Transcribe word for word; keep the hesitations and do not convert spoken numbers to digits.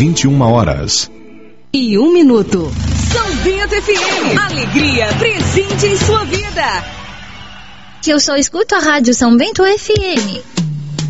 vinte e uma horas. E um minuto. São Bento F M. Alegria presente em sua vida. Que eu só escuto a rádio São Bento F M.